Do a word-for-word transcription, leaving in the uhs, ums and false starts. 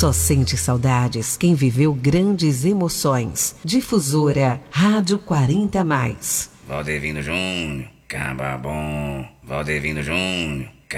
Só sente saudades quem viveu grandes emoções. Difusora Rádio quarenta mais. Valdevino Júnior, caba bom. Valdevino Júnior.